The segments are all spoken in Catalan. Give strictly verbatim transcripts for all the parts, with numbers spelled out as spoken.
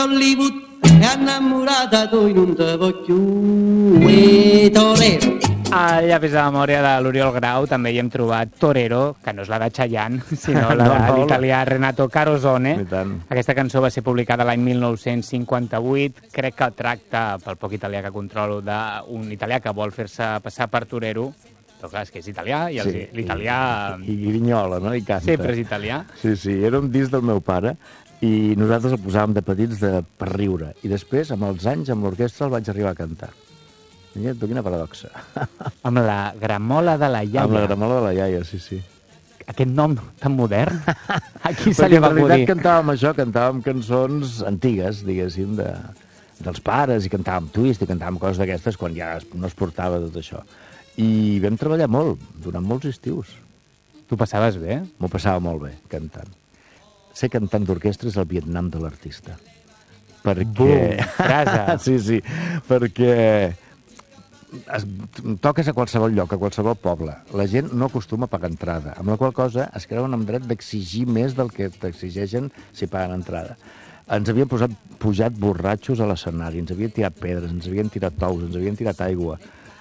Hollywood è innamorata tu non te voglio e torero. Al llapis de la memòria de l'Oriol Grau també hi hem trobat Torero, que no és la de Chayanne, sinó la No, de no, l'italià Renato Carosone. I tant. Aquesta cançó va ser publicada l'any mil nou-cents cinquanta-vuit. Crec que tracta, pel poc italià que controlo, d'un italià que vol fer-se passar per torero. Però clar, és que és italià i el- Sí, l'italià I, i grinyola, no? I canta. sempre és italià. Sí, sí, era un disc del meu pare i nosaltres el posàvem de petits de, per riure. I després, amb els anys, amb l'orquestra el vaig arribar a cantar. Mira, tu, quina paradoxa. Amb la gramola de la iaia. Amb la gramola de la iaia, sí, sí. Aquest nom tan modern. A qui se Perquè li en va realitat acudir? cantàvem això, cantàvem cançons antigues, diguéssim, de, dels pares, i cantàvem twist, i cantàvem coses d'aquestes quan ja es- no es portava tot això. I vam treballar molt, durant molts estius. Tu passaves bé? M'ho passava molt bé, cantant. Ser cantant d'orquestra és el Vietnam de l'artista. Perquè... Bum, frase. sí, sí, perquè es, toques a qualsevol lloc, a qualsevol poble. La gent no acostuma a pagar entrada, amb la qual cosa es creuen amb dret d'exigir més del que t'exigeixen si paguen entrada. Ens havien posat, pujat borratxos a l'escenari, ens havien tirat pedres, ens havien tirat tous, ens havien tirat aigua.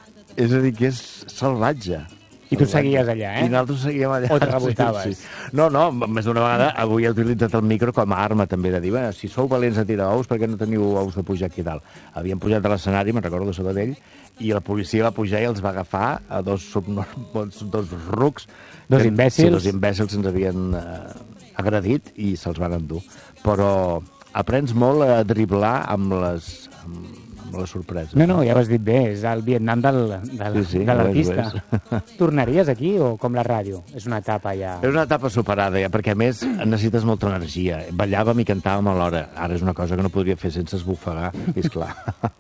És a dir, que és salvatge. I tu seguies allà, eh? I nosaltres seguíem allà. O te rebotaves? Sí, sí. No, no, més d'una vegada avui he utilitzat el micro com a arma també, de dir, bueno, si sou valents a tirar ous, per què no teniu ous de pujar aquí dalt? Havíem pujat a l'escenari, me'n recordo de Sabadell, i la policia va pujar i els va agafar a dos, subnormals, dos rucs. Dos que- imbècils. Sí, dos imbècils ens havien eh, agredit i se'ls van endur. Però aprens molt a driblar amb les, amb, amb les sorpreses. No, no, ja ho has dit bé, és el Vietnam del, del, Sí, sí, de ho l'artista. és, ho Tornaries aquí o com la ràdio? És una etapa ja... És una etapa superada, ja, perquè a més necessites molta energia. Ballàvem i cantàvem alhora. Ara és una cosa que no podria fer sense esbufegar, és clar.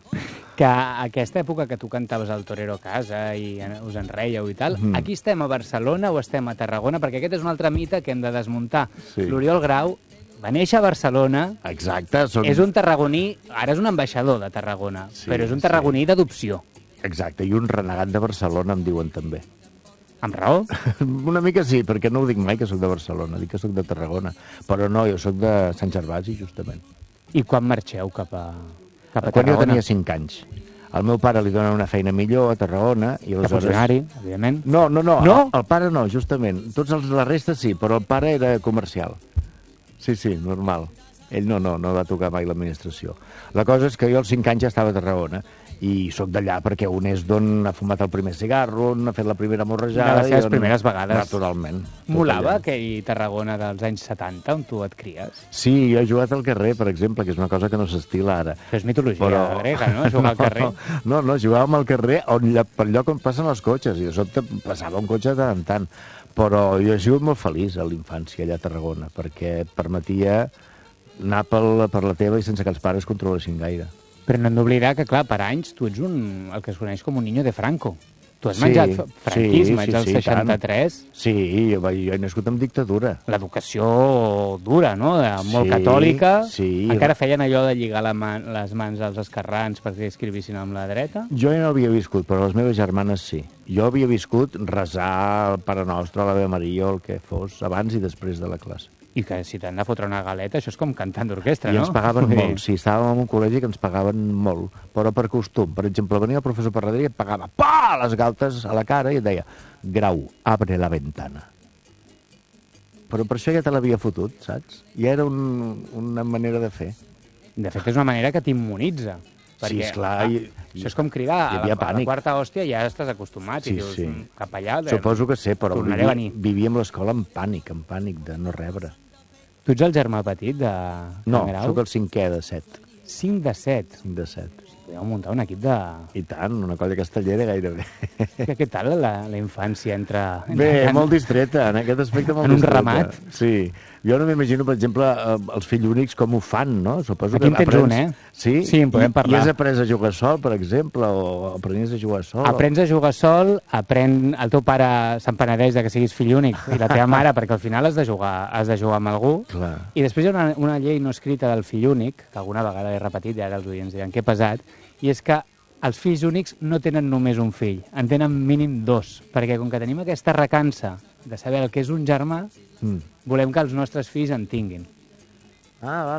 Que aquesta època que tu cantaves al Torero a casa i us en reieu i tal, Mm. aquí estem a Barcelona o estem a Tarragona? Perquè aquest és un altre mite que hem de desmuntar. Sí. L'Oriol Grau va néixer a Barcelona, Exacte. Són... és un tarragoní, ara és un ambaixador de Tarragona, Sí, però és un sí. tarragoní d'adopció. Exacte, i un renegat de Barcelona, em diuen també. Amb raó? Una mica sí, perquè no ho dic mai que sóc de Barcelona, dic que sóc de Tarragona. Però no, jo sóc de Sant Gervasi, justament. I quan marxeu cap a, cap a Quan jo Tarragona? tenia cinc anys. Al meu pare li donen una feina millor a Tarragona. I De aleshores... funcionari, evidentment. No, no, no, No? El, el pare no, justament. Tots els, la resta sí, però el pare era comercial. Sí, sí, normal. Ell no, no, no va tocar mai l'administració. La cosa és que jo als cinc anys ja estava a Tarragona i sóc d'allà perquè un és d'on ha fumat el primer cigarro, on ha fet la primera morrejada... De les seves i on- primeres vegades. Naturalment. Tot Molava allà. aquell Tarragona dels anys setanta, on tu et cries? Sí, jo he jugat al carrer, per exemple, que és una cosa que no s'estila ara. Això és mitologia grega, no? Jugar al carrer. No, no, jugàvem al carrer on, lla- pel lloc on passen els cotxes, i de sobte passava un cotxe de tant en tant. Però jo he sigut molt feliç a la infància allà a Tarragona, perquè et permetia anar pel, per la teva i sense que els pares controlessin gaire. Però no hem d'oblidar que, clar, per anys tu ets un, el que es coneix com un niño de Franco. Tu has Sí, menjat f- franquisme, sí, ets el sí, seixanta-tres. Sí, jo, vaig- jo he nascut amb dictadura. L'educació dura, no? De, molt Sí, catòlica. sí. Encara feien allò de lligar la man, les mans als esquerrans perquè escrivissin amb la dreta. Jo ja no havia viscut, però les meves germanes sí. Jo havia viscut resar el Pare Nostre, l'Ave Maria o el que fos, abans i després de la classe. I que si t'han de fotre una galeta, això és com cantant d'orquestra, I no? ens pagaven Vull dir, molt. Sí, estàvem en un col·legi que ens pagaven molt, però per costum. Per exemple, venia el professor Parradell i et pagava pa, les galtes a la cara i et deia Grau, abre la ventana. Però per això ja te l'havia fotut, saps? I era un, una manera de fer. De fet, és una manera que t'immunitza. Sí, esclar, ah, i- això és com cridar, hi a la, havia a la pànic. quarta hòstia ja estàs acostumat Sí, i dius, sí. "Mm, cap allà... de- Suposo que sé, però tornaré a venir. vivi, vivíem l'escola en pànic, en pànic de no rebre. Tu ets el germà petit de, No, de Grau? sóc el cinquè de set. cinc de set. cinc de set. Podeu muntar un equip de... I tant, una colla castellera gairebé. Que, què tal la, la infància entre... Bé, entre... molt distreta, en aquest aspecte molt En un distreta. ramat. Sí. Jo no m'imagino, per exemple, eh, els fills únics com ho fan, no? Suposo Aquí en tens aprens- un, eh? Sí? Sí, en podem I, parlar. I has après a jugar sol, per exemple, o aprenies a jugar sol? Aprens a jugar sol, aprèn... El teu pare se'n penedeix de que siguis fill únic i la teva mare, perquè al final has de jugar, has de jugar amb algú. Clar. I després hi ha una, una llei no escrita del fill únic, que alguna vegada he repetit i ara els oients diran que pesat, i és que els fills únics no tenen només un fill, en tenen mínim dos, perquè com que tenim aquesta recança de saber el que és un germà, Mm. volem que els nostres fills en tinguin. Ah, vale.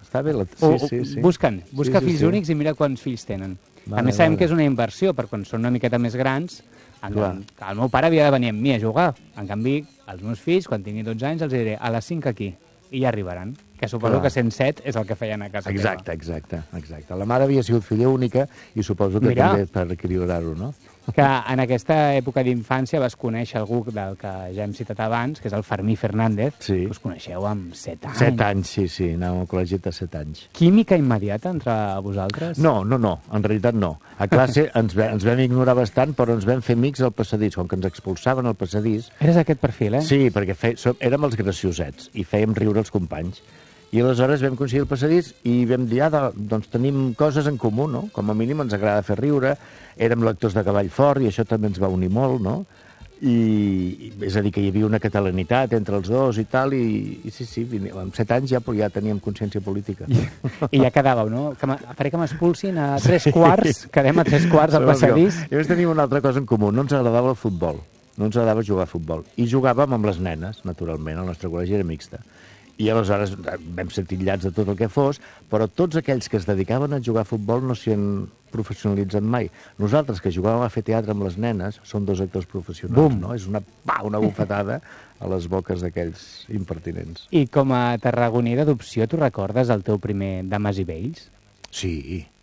Està bé. La... O, Sí, sí, sí. Busquen, busca sí, sí, fills sí. únics i mira quants fills tenen. Vale, a més, sabem vale. que és una inversió, per quan són una miqueta més grans. En, Clar. el meu pare havia de venir amb mi a jugar. En canvi, els meus fills, quan tinguin dotze anys, els diré a les cinc aquí. I ja arribaran. Que suposo Clar. que cent set és el que feien a casa Exacte, teva. exacte, exacte. La mare havia sigut filla única i suposo que Mira. també per equilibrar-ho, no? Que en aquesta època d'infància vas conèixer algú del que ja hem citat abans, que és el Fermí Fernández. Sí. Us coneixeu amb set anys. Set anys, sí, sí, anàvem al col·legi de set anys. Química immediata entre vosaltres? No, no, no, en realitat no. A classe ens, ve, ens vam ignorar bastant, però ens vam fer amics al passadís. Com que ens expulsaven al passadís... Eres aquest perfil, eh? Sí, perquè fe, som, érem els graciosets i fèiem riure els companys. I aleshores vam coincidir al passadís i vam dir, ah, de, doncs tenim coses en comú, no? Com a mínim ens agrada fer riure, érem lectors de Cavall Fort i això també ens va unir molt, no? I, és a dir, que hi havia una catalanitat entre els dos i tal, i, i sí, sí, amb set anys ja, ja teníem consciència política. I, i ja quedàveu, no? Que faré que m'expulsin a tres quarts, quedem a tres quarts al passadís. I més teníem una altra cosa en comú, no ens agradava el futbol, no ens agradava jugar a futbol. I jugàvem amb les nenes, naturalment, el nostre col·legi era mixta. I aleshores vam ser titllats de tot el que fos, però tots aquells que es dedicaven a jugar a futbol no s'hi han professionalitzat mai. Nosaltres, que jugàvem a fer teatre amb les nenes, som dos actors professionals, Bum. no? És una, pa, una bufetada a les boques d'aquells impertinents. I com a tarragoní d'adopció, tu recordes el teu primer Dames i Vells? Sí,